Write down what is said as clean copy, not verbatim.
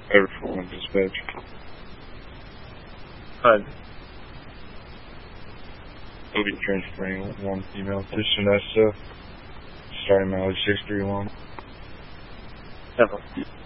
Over for one dispatch. Hi. We'll be transferring one female to Sonesta, starting mileage 631. Ever.